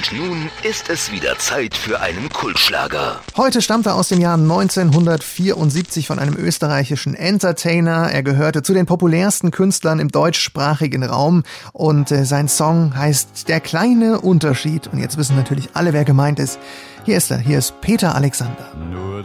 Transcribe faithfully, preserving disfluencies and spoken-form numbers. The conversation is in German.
Und nun ist es wieder Zeit für einen Kultschlager. Heute stammt er aus dem Jahr neunzehnhundertvierundsiebzig von einem österreichischen Entertainer. Er gehörte zu den populärsten Künstlern im deutschsprachigen Raum und äh, sein Song heißt Der kleine Unterschied. Und jetzt wissen natürlich alle, wer gemeint ist. Hier ist er, hier ist Peter Alexander. Nur